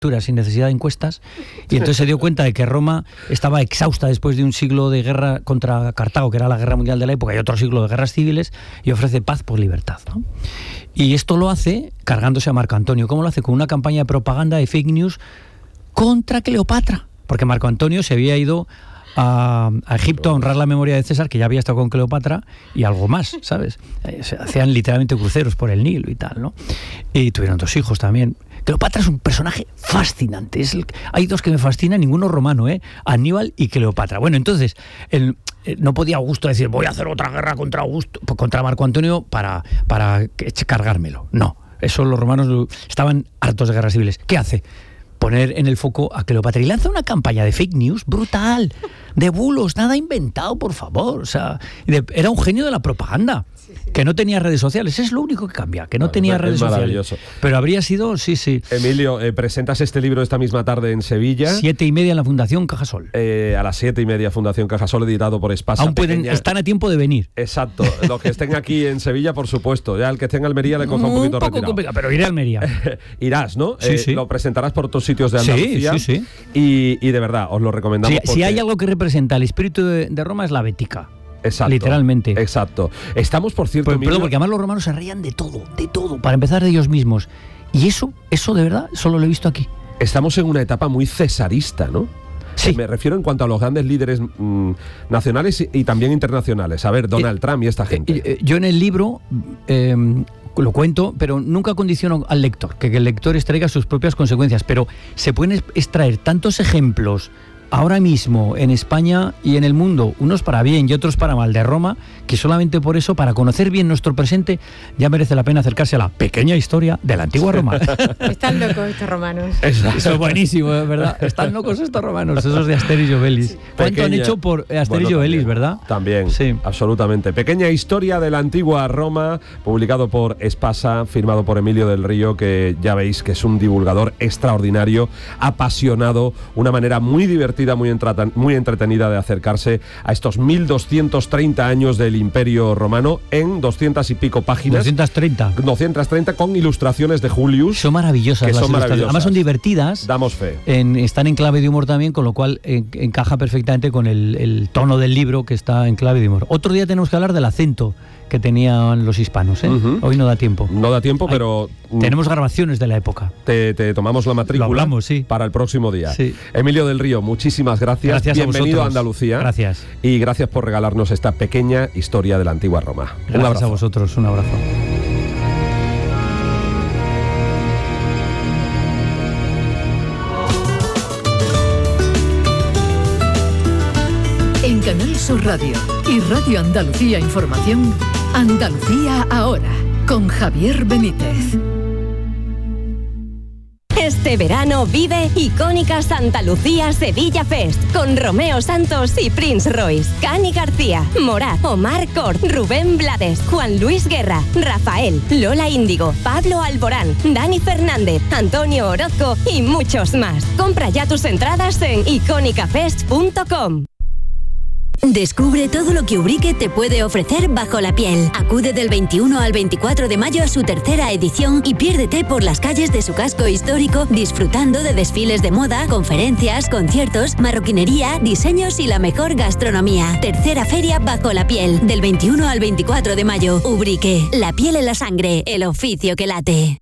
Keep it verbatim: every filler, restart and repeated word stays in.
sin necesidad de encuestas, y entonces se dio cuenta de que Roma estaba exhausta después de un siglo de guerra contra Cartago, que era la guerra mundial de la época, y otro siglo de guerras civiles, y ofrece paz por libertad, ¿no? Y esto lo hace cargándose a Marco Antonio. ¿Cómo lo hace? Con una campaña de propaganda de fake news contra Cleopatra, porque Marco Antonio se había ido A, a Egipto a honrar la memoria de César, que ya había estado con Cleopatra, y algo más, ¿sabes? Se hacían literalmente cruceros por el Nilo y tal, ¿no? Y tuvieron dos hijos también. Cleopatra es un personaje fascinante. Es el, hay dos que me fascinan, ninguno romano, ¿eh? Aníbal y Cleopatra. Bueno, entonces, el, no podía Augusto decir, voy a hacer otra guerra contra Augusto, contra Marco Antonio para, para cargármelo. No, eso los romanos estaban hartos de guerras civiles. ¿Qué hace? Poner en el foco a Cleopatra y lanza una campaña de fake news brutal, de bulos, nada inventado, por favor. O sea, de, era un genio de la propaganda, sí, sí. Que no tenía redes sociales. Es lo único que cambia, que no vale, tenía redes sociales. Pero habría sido, sí, sí. Emilio, eh, presentas este libro esta misma tarde en Sevilla. Siete y media en la Fundación Cajasol. Eh, a las siete y media Fundación Cajasol, editado por Espasa. Aún pueden, pequeña... están a tiempo de venir. Exacto. Los que estén aquí en Sevilla, por supuesto. Ya el que esté en Almería le coja un poquito un poco retirado. Complicado, pero iré a Almería. Irás, ¿no? Sí, eh, sí. Lo presentarás por otros sitios de Andalucía. Sí, sí, sí. Y, y de verdad, os lo recomendamos. Si, porque... si hay algo que representa el espíritu de, de Roma es la bética. Exacto. Literalmente. Exacto. Estamos, por cierto, Pero, Emilio... perdón, porque además los romanos se reían de todo, de todo, para empezar de ellos mismos. Y eso, eso de verdad, solo lo he visto aquí. Estamos en una etapa muy cesarista, ¿no? Sí. Me refiero en cuanto a los grandes líderes mmm, nacionales y, y también internacionales. A ver, Donald eh, Trump y esta gente. Eh, eh, yo en el libro... Eh, lo cuento, pero nunca condiciono al lector, que el lector extraiga sus propias consecuencias, pero se pueden extraer tantos ejemplos ahora mismo en España y en el mundo, unos para bien y otros para mal de Roma, que solamente por eso, para conocer bien nuestro presente, ya merece la pena acercarse a la pequeña historia de la antigua Roma. Están locos estos romanos. Eso, eso es buenísimo, ¿verdad? Están locos estos romanos, esos de Asterix y Obelix. Sí. ¿Cuánto Pequeña, han hecho por Asterix bueno, y Obelix, verdad? También, sí. Absolutamente. Pequeña historia de la antigua Roma, publicado por Espasa, firmado por Emilio del Río, que ya veis que es un divulgador extraordinario, apasionado, una manera muy divertida, muy, entreten- muy entretenida de acercarse a estos mil doscientos treinta años del Imperio Romano en doscientas y pico páginas. doscientas treinta. doscientas treinta con ilustraciones de Julius. Son maravillosas que las son maravillosas. Además son divertidas. Damos fe. En, están en clave de humor también, con lo cual en, encaja perfectamente con el, el tono del libro, que está en clave de humor. Otro día tenemos que hablar del acento que tenían los hispanos, ¿eh? Uh-huh. Hoy no da tiempo. No da tiempo, Ay, pero... Tenemos grabaciones de la época. Te, te tomamos la matrícula. Lo hablamos, sí. Para el próximo día. Sí. Emilio del Río, muchísimas gracias. Gracias Bienvenido a, a Andalucía. Gracias. Y gracias por regalarnos esta pequeña historia de la antigua Roma. Gracias un abrazo. a vosotros. Un abrazo. En Canal Sur Radio y Radio Andalucía Información, Andalucía Ahora, con Javier Benítez. Este verano vive Icónica Santa Lucía Sevilla Fest con Romeo Santos y Prince Royce, Cani García, Morat, Omar Cort, Rubén Blades, Juan Luis Guerra, Rafael, Lola Índigo, Pablo Alborán, Dani Fernández, Antonio Orozco y muchos más. Compra ya tus entradas en icónica fest punto com. Descubre todo lo que Ubrique te puede ofrecer bajo la piel. Acude del veintiuno al veinticuatro de mayo a su tercera edición y piérdete por las calles de su casco histórico disfrutando de desfiles de moda, conferencias, conciertos, marroquinería, diseños y la mejor gastronomía. Tercera feria bajo la piel, del veintiuno al veinticuatro de mayo. Ubrique, la piel en la sangre, el oficio que late.